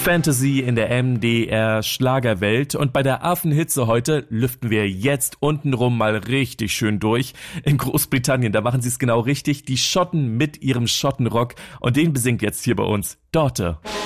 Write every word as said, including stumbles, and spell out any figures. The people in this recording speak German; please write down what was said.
Fantasy in der M D R Schlagerwelt und bei der Affenhitze heute lüften wir jetzt untenrum mal richtig schön durch. In Großbritannien, da machen sie es genau richtig, die Schotten mit ihrem Schottenrock und den besingt jetzt hier bei uns Dorte.